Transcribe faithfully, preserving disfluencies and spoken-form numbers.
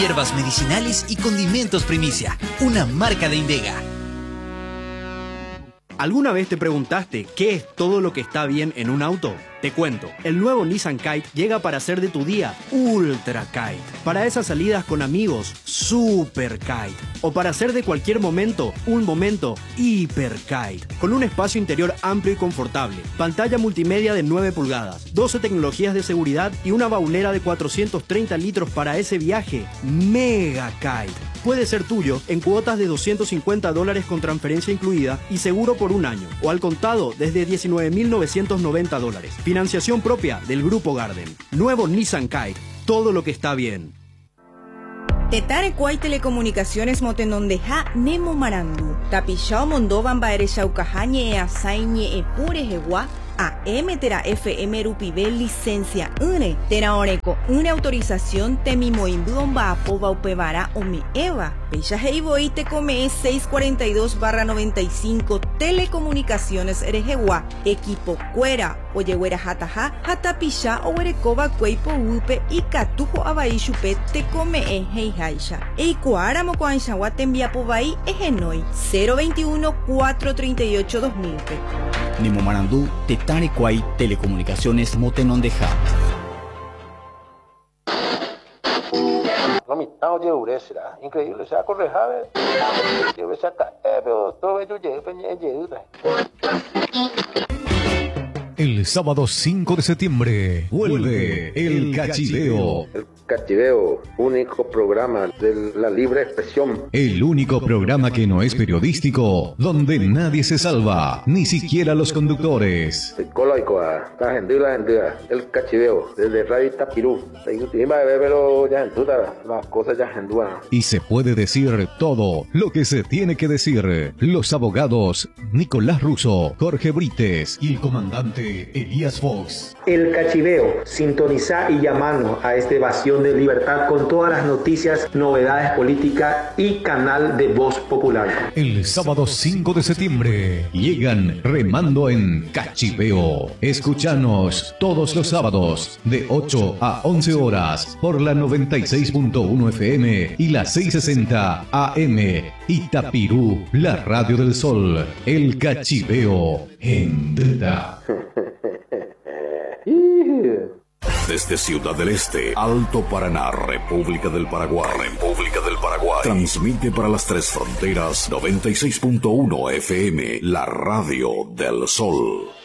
hierbas medicinales y condimentos Primicia, una marca de Indega. ¿Alguna vez te preguntaste qué es todo lo que está bien en un auto? Te cuento, el nuevo Nissan Kite llega para hacer de tu día Ultra Kite. Para esas salidas con amigos, Super Kite. O para hacer de cualquier momento, un momento Hiper Kite. Con un espacio interior amplio y confortable, pantalla multimedia de nueve pulgadas, doce tecnologías de seguridad y una baulera de cuatrocientos treinta litros para ese viaje Mega Kite. Puede ser tuyo en cuotas de doscientos cincuenta dólares con transferencia incluida y seguro por un año, o al contado desde diecinueve mil novecientos noventa dólares. Financiación propia del Grupo Garden. Nuevo Nissan Kite. Todo lo que está bien. Tetare Kuai Telecomunicaciones Motenondeja Nemo Marandu. Tapishao Mondovan Baere Shaukahañe e Asaiñe e Pure Hewa. A M Tera F M Rupivel licencia une Tera Oreco una autorización Temimoimbuon Baapova Upevara Omi Eva Pecha Heiboite Come seiscientos cuarenta y dos barra noventa y cinco Telecomunicaciones Erejewa Equipo Cuera Oyehuera Hataha Hatapisha Owerekova Cueipo Upe y Catujo Abaishupe Te Come E Heihaisha Eikuara Mocoanchawa Tembiapovai Egenoi cero veintiuno cuatrocientos treinta y ocho dos mil. Nemo Marandú, Tetare Kuai Telecomunicaciones Motenondeja. No me está oye uresra, increíble, se ha correjado. Yo me saca, eh, pero todo ello llega, El sábado cinco de septiembre vuelve El Cachiveo. El Cachiveo, único programa de la libre expresión. El único programa que no es periodístico, donde nadie se salva, ni siquiera los conductores. El coloico, la gente, la gente, el Cachiveo, desde Radio Itapirú. Las cosas ya hendúan. Y se puede decir todo lo que se tiene que decir. Los abogados Nicolás Russo, Jorge Brites y el comandante Elías Fox. El Cachiveo, sintoniza y llamarnos a esta evasión de libertad con todas las noticias, novedades políticas y canal de Voz Popular. El sábado cinco de septiembre llegan remando en Cachiveo. Escuchanos todos los sábados de ocho a once horas por la noventa y seis punto uno F M y la seiscientos sesenta A M. Itapirú, la radio del sol. El Cachiveo en Deta. Desde Ciudad del Este, Alto Paraná, República del Paraguay, República del Paraguay, transmite para las tres fronteras noventa y seis punto uno F M, la radio del sol.